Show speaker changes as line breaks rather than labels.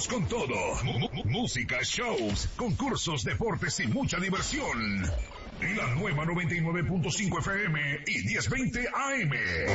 Vamos con todo. Música, shows, concursos, deportes y mucha diversión. Y la nueva 99.5 FM y 1020 AM.